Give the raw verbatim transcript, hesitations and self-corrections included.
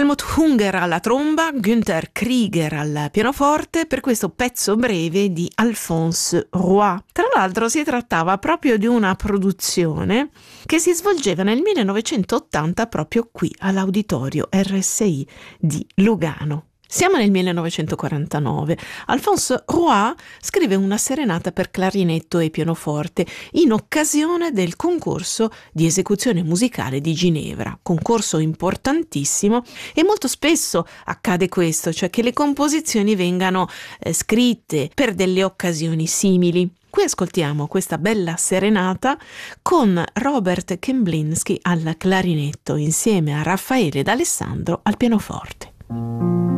Helmut Hunger alla tromba, Günther Krieger al pianoforte per questo pezzo breve di Alphonse Roy. Tra l'altro si trattava proprio di una produzione che si svolgeva nel millenovecentottanta proprio qui all'Auditorio R S I di Lugano. Siamo nel millenovecentoquarantanove. Alphonse Roy scrive una serenata per clarinetto e pianoforte in occasione del concorso di esecuzione musicale di Ginevra, concorso importantissimo, e molto spesso accade questo, cioè che le composizioni vengano eh, scritte per delle occasioni simili. Qui ascoltiamo questa bella serenata con Robert Kemblinski al clarinetto insieme a Raffaele D'Alessandro al pianoforte.